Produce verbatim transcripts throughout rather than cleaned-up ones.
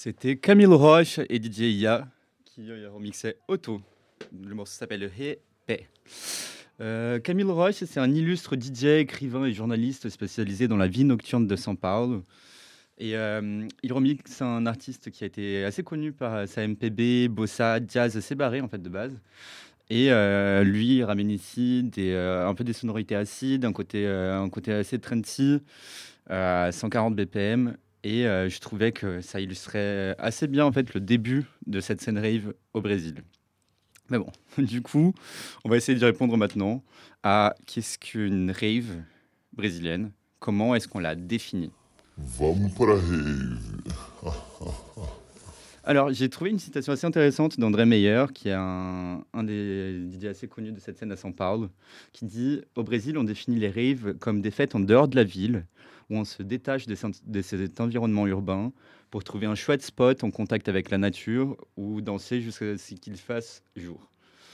C'était Camille Roche et D J Ya qui euh, remixaient Auto. Le morceau s'appelle Hey Pay. Euh, Camille Roche, c'est un illustre D J, écrivain et journaliste spécialisé dans la vie nocturne de São Paulo. Et euh, il remixe un artiste qui a été assez connu par sa M P B, bossa, jazz assez barré en fait de base. Et euh, lui, il ramène ici des, euh, un peu des sonorités acides, un côté, euh, un côté assez trendy, euh, à cent quarante B P M. Et euh, je trouvais que ça illustrait assez bien en fait le début de cette scène rave au Brésil. Mais bon, du coup, on va essayer d'y répondre maintenant à qu'est-ce qu'une rave brésilienne? Comment est-ce qu'on la définit? Vamos pra rave. Alors, j'ai trouvé une citation assez intéressante d'André Meyer, qui est un, un des D J assez connus de cette scène à São Paulo, qui dit: Au Brésil, on définit les raves comme des fêtes en dehors de la ville, où on se détache de, cet- de cet environnement urbain pour trouver un chouette spot en contact avec la nature ou danser jusqu'à ce qu'il fasse jour.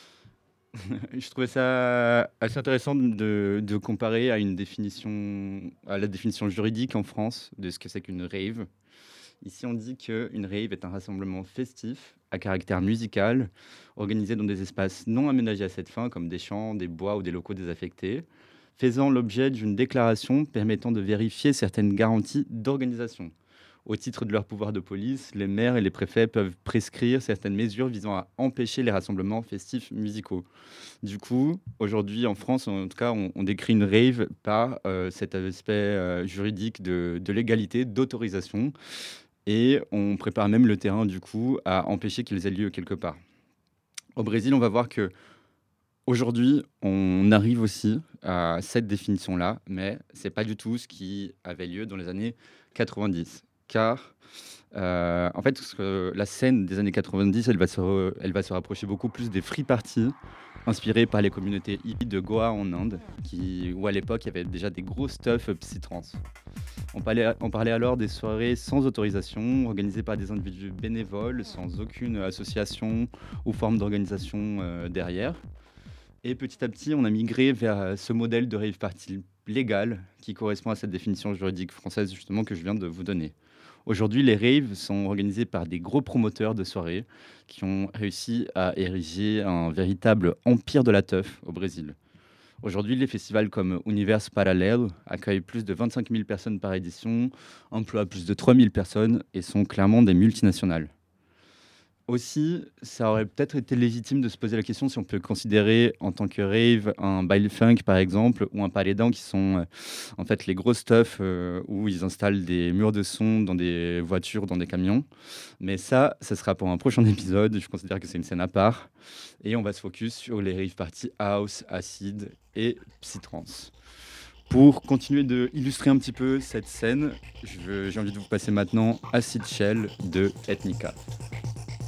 Je trouvais ça assez intéressant de, de comparer à une définition, à la définition juridique en France de ce que c'est qu'une rave. Ici, on dit qu'une rave est un rassemblement festif à caractère musical, organisé dans des espaces non aménagés à cette fin, comme des champs, des bois ou des locaux désaffectés, faisant l'objet d'une déclaration permettant de vérifier certaines garanties d'organisation. Au titre de leur pouvoir de police, les maires et les préfets peuvent prescrire certaines mesures visant à empêcher les rassemblements festifs musicaux. Du coup, aujourd'hui en France, en tout cas, on, on décrit une rave par euh, cet aspect euh, juridique de, de légalité, d'autorisation, et on prépare même le terrain du coup à empêcher qu'ils aient lieu quelque part. Au Brésil, on va voir que aujourd'hui, on arrive aussi à cette définition-là, mais c'est pas du tout ce qui avait lieu dans les années quatre-vingt-dix, car euh, en fait, ce que la scène des années quatre-vingt-dix, elle va se, re- elle va se rapprocher beaucoup plus des free parties, inspirées par les communautés hippies de Goa en Inde, qui, où à l'époque, il y avait déjà des gros stuff psy-trance. On parlait, on parlait alors des soirées sans autorisation, organisées par des individus bénévoles, sans aucune association ou forme d'organisation euh, derrière. Et petit à petit, on a migré vers euh, ce modèle de rave party légal qui correspond à cette définition juridique française justement que je viens de vous donner. Aujourd'hui, les raves sont organisés par des gros promoteurs de soirées qui ont réussi à ériger un véritable empire de la teuf au Brésil. Aujourd'hui, les festivals comme Univers Parallel accueillent plus de vingt-cinq mille personnes par édition, emploient plus de trois mille personnes et sont clairement des multinationales. Aussi, ça aurait peut-être été légitime de se poser la question si on peut considérer en tant que rave un baile funk par exemple ou un paredão qui sont euh, en fait les gros stuff euh, où ils installent des murs de son dans des voitures, dans des camions. Mais ça, ça sera pour un prochain épisode. Je considère que c'est une scène à part et on va se focus sur les rave parties house, acid et psytrance. Pour continuer de illustrer un petit peu cette scène, je veux- j'ai envie de vous passer maintenant Acid Shell de Ethnica.